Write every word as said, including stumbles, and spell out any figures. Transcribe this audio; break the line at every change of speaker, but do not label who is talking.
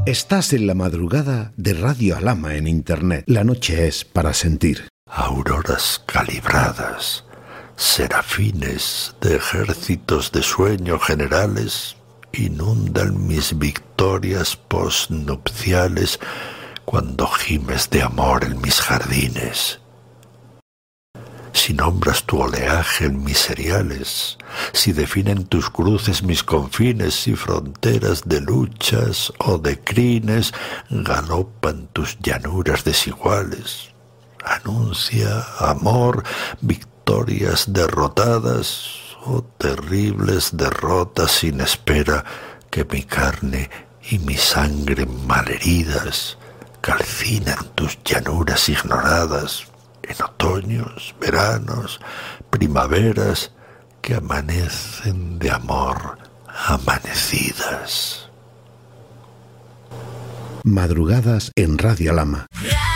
Estás en la madrugada de Radio Alhama en Internet. La noche es para sentir.
Auroras calibradas, serafines de ejércitos de sueño generales inundan mis victorias postnupciales cuando gimes de amor en mis jardines. Si nombras tu oleaje en mis seriales, si definen tus cruces mis confines y fronteras de luchas o de crines, galopan tus llanuras desiguales. Anuncia, amor, victorias derrotadas o terribles derrotas sin espera que mi carne y mi sangre malheridas calcinan tus llanuras ignoradas en otoños, veranos, primaveras que amanecen de amor amanecidas.
Madrugadas en Radio Alhama.
Yeah.